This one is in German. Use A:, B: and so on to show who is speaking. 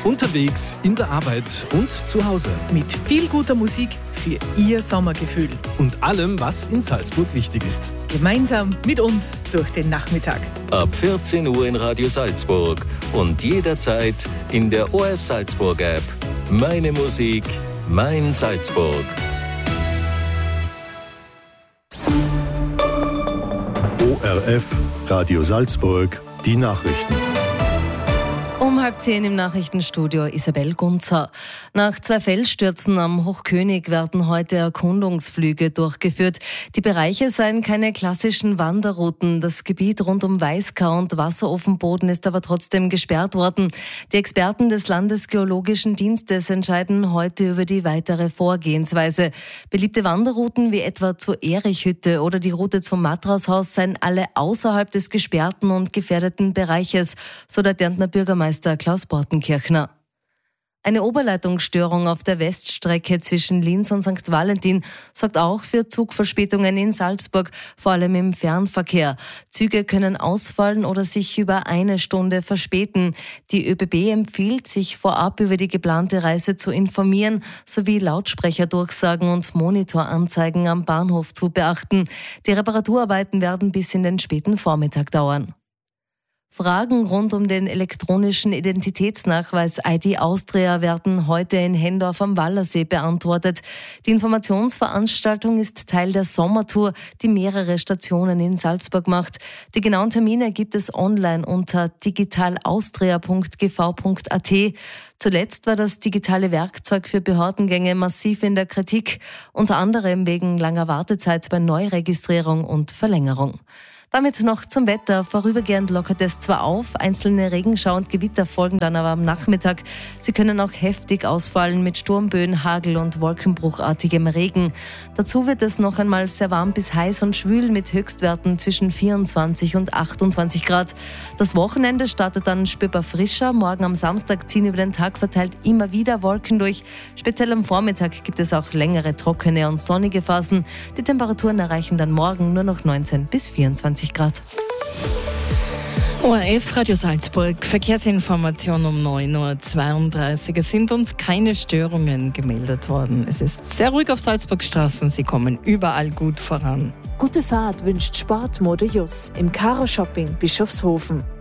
A: Unterwegs, in der Arbeit und zu Hause.
B: Mit viel guter Musik für Ihr Sommergefühl.
A: Und allem, was in Salzburg wichtig ist.
B: Gemeinsam mit uns durch den Nachmittag.
C: Ab 14 Uhr in Radio Salzburg und jederzeit in der ORF Salzburg App. Meine Musik, mein Salzburg.
D: ORF Radio Salzburg, die Nachrichten.
E: Um 9:30 im Nachrichtenstudio Isabel Gunzer. Nach 2 Felsstürzen am Hochkönig werden heute Erkundungsflüge durchgeführt. Die Bereiche seien keine klassischen Wanderrouten. Das Gebiet rund um Weißkau und Wasserofenboden ist aber trotzdem gesperrt worden. Die Experten des Landesgeologischen Dienstes entscheiden heute über die weitere Vorgehensweise. Beliebte Wanderrouten wie etwa zur Erichhütte oder die Route zum Matraushaus seien alle außerhalb des gesperrten und gefährdeten Bereiches, so der Därntner Bürgermeister Klaus Bortenkirchner. Eine Oberleitungsstörung auf der Weststrecke zwischen Linz und St. Valentin sorgt auch für Zugverspätungen in Salzburg, vor allem im Fernverkehr. Züge können ausfallen oder sich über 1 Stunde verspäten. Die ÖBB empfiehlt, sich vorab über die geplante Reise zu informieren, sowie Lautsprecherdurchsagen und Monitoranzeigen am Bahnhof zu beachten. Die Reparaturarbeiten werden bis in den späten Vormittag dauern. Fragen rund um den elektronischen Identitätsnachweis ID Austria werden heute in Hendorf am Wallersee beantwortet. Die Informationsveranstaltung ist Teil der Sommertour, die mehrere Stationen in Salzburg macht. Die genauen Termine gibt es online unter digitalaustria.gv.at. Zuletzt war das digitale Werkzeug für Behördengänge massiv in der Kritik, unter anderem wegen langer Wartezeit bei Neuregistrierung und Verlängerung. Damit noch zum Wetter. Vorübergehend lockert es zwar auf, einzelne Regenschau und Gewitter folgen dann aber am Nachmittag. Sie können auch heftig ausfallen mit Sturmböen, Hagel und wolkenbruchartigem Regen. Dazu wird es noch einmal sehr warm bis heiß und schwül mit Höchstwerten zwischen 24 und 28 Grad. Das Wochenende startet dann spürbar frischer. Morgen am Samstag ziehen über den Tag verteilt immer wieder Wolken durch. Speziell am Vormittag gibt es auch längere trockene und sonnige Phasen. Die Temperaturen erreichen dann morgen nur noch 19 bis 24 Grad.
F: ORF Radio Salzburg, Verkehrsinformation um 9:32 Uhr. Es sind uns keine Störungen gemeldet worden. Es ist sehr ruhig auf Salzburgstraßen. Sie kommen überall gut voran.
G: Gute Fahrt wünscht Sportmode Jus im Karo Shopping Bischofshofen.